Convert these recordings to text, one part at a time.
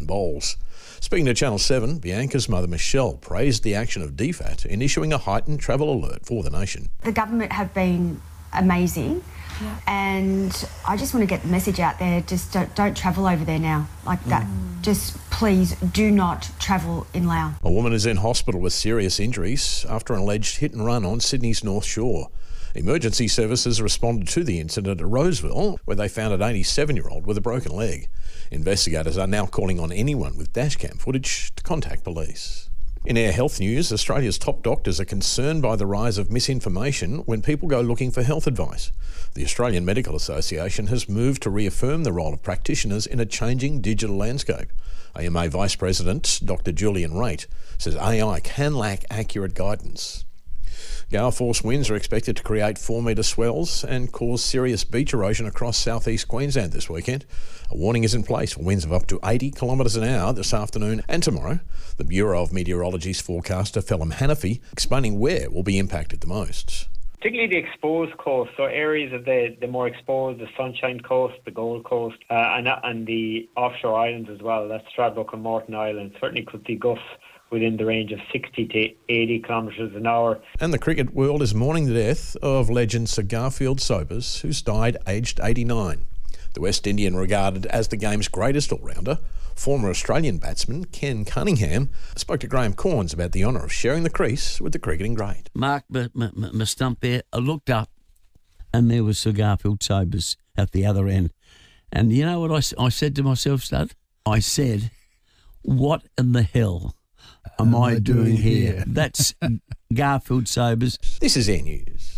bowls. Speaking to Channel 7, Bianca's mother Michelle praised the action of DFAT in issuing a heightened travel alert for the nation. The government have been amazing, and I just want to get the message out there, just don't travel over there now like that. Just please do not travel in Laos. A woman is in hospital with serious injuries after an alleged hit and run on Sydney's North Shore. Emergency services responded to the incident at Roseville, where they found an 87-year-old with a broken leg. Investigators are now calling on anyone with dashcam footage to contact police. In our health news, Australia's top doctors are concerned by the rise of misinformation when people go looking for health advice. The Australian Medical Association has moved to reaffirm the role of practitioners in a changing digital landscape. AMA Vice President Dr Julian Raitt says AI can lack accurate guidance. Gale force winds are expected to create 4-metre swells and cause serious beach erosion across southeast Queensland this weekend. A warning is in place for winds of up to 80 kilometres an hour this afternoon and tomorrow. The Bureau of Meteorology's forecaster Phelim Hanafi explaining where will be impacted the most. Particularly the exposed coast, so areas of the more exposed, the Sunshine Coast, the Gold Coast, and the offshore islands as well. That's Stradbroke and Morton Island. Certainly could see gusts within the range of 60 to 80 kilometres an hour. And the cricket world is mourning the death of legend Sir Garfield Sobers, who's died aged 89. The West Indian regarded as the game's greatest all-rounder, former Australian batsman Ken Cunningham spoke to Graham Corns about the honour of sharing the crease with the cricketing great. Mark, my stump there, I looked up and there was Sir Garfield Sobers at the other end. And you know what I said to myself, Stud? I said, what in the hell am I doing here? That's Garfield Sobers. This is Air News.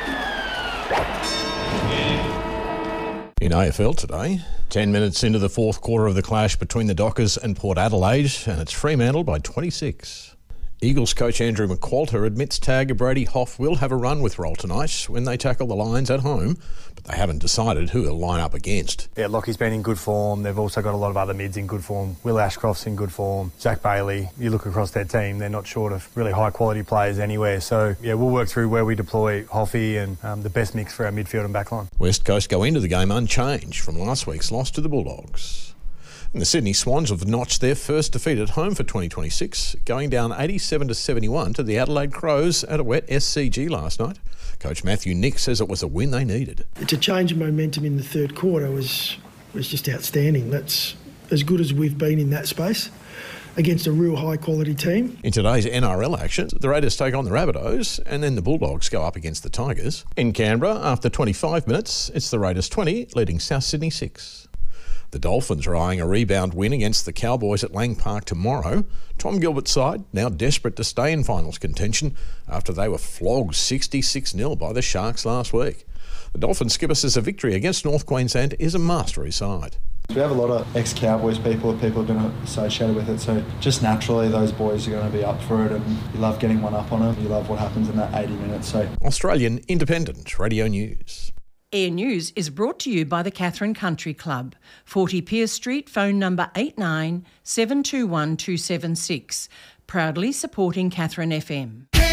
In AFL today, 10 minutes into the fourth quarter of the clash between the Dockers and Port Adelaide, and it's Fremantle by 26. Eagles coach Andrew McQualter admits tagger Brady Hough will have a run with roll tonight when they tackle the Lions at home, but they haven't decided who he'll line up against. Yeah, Lockie's been in good form. They've also got a lot of other mids in good form. Will Ashcroft's in good form. Zach Bailey, you look across their team, they're not short of really high-quality players anywhere. So, yeah, we'll work through where we deploy Hoffy and the best mix for our midfield and backline. West Coast go into the game unchanged from last week's loss to the Bulldogs. And the Sydney Swans have notched their first defeat at home for 2026, going down 87-71 to the Adelaide Crows at a wet SCG last night. Coach Matthew Nick says it was a win they needed. To change momentum in the third quarter was just outstanding. That's as good as we've been in that space against a real high-quality team. In today's NRL action, the Raiders take on the Rabbitohs and then the Bulldogs go up against the Tigers. In Canberra, after 25 minutes, it's the Raiders 20, leading South Sydney 6. The Dolphins are eyeing a rebound win against the Cowboys at Lang Park tomorrow. Tom Gilbert's side now desperate to stay in finals contention after they were flogged 66-0 by the Sharks last week. The Dolphins skipper says a victory against North Queensland is a mastery side. We have a lot of ex-Cowboys people are going to associate with it, so just naturally those boys are going to be up for it, and you love getting one up on them. You love what happens in that 80 minutes. So Australian Independent Radio News. Air News is brought to you by the Catherine Country Club, 40 Pearce Street, phone number 89 721 276. Proudly supporting Catherine FM.